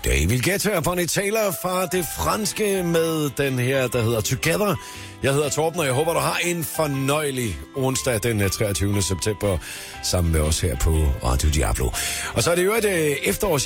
David Guetta og Bonnie Taylor fra det franske med den her, der hedder Together. Jeg hedder Torben, og jeg håber, du har en fornøjelig onsdag den 23. september sammen med os her på Radio Diablo. Og så er det jo et efterårs